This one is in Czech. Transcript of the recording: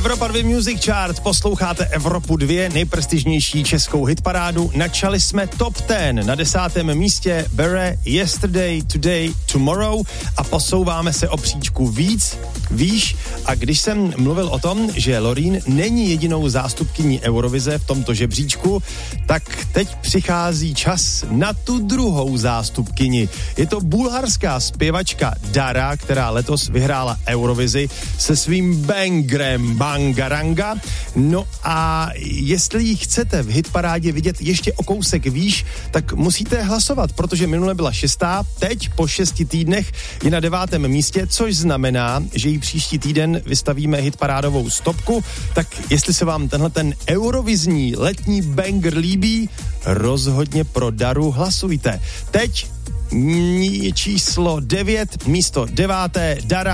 Evropa 2 Music Chart, posloucháte Evropu 2, nejprestižnější českou hitparádu. Načali jsme Top 10, na 10. místě Bere, Yesterday, Today, Tomorrow a posouváme se o příčku výš. A když jsem mluvil o tom, že Loreen není jedinou zástupkyní Eurovize v tomto žebříčku, tak teď přichází čas na tu druhou zástupkyni. Je to bulharská zpěvačka Dara, která letos vyhrála Eurovizi se svým bangrem Bangaranga. No a jestli ji chcete v hitparádě vidět ještě o kousek výš, tak musíte hlasovat, protože minule byla 6. Teď po 6 týdnech je na 9. místě, což znamená, že jí příští týden vystavíme hitparádovou stopku. Tak jestli se vám tenhle ten eurovizní letní banger líbí, rozhodně pro Daru hlasujte. Teď číslo 9, místo 9. Dara.